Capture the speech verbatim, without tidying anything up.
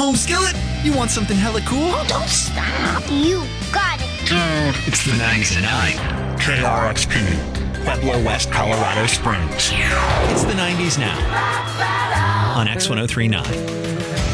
home, Skillet? You want something hella cool? Oh, don't stop. You got it. Dude, it's the nineties and nine. K R X P, Pueblo West, Colorado Springs. It's the nineties now on X one oh three point nine.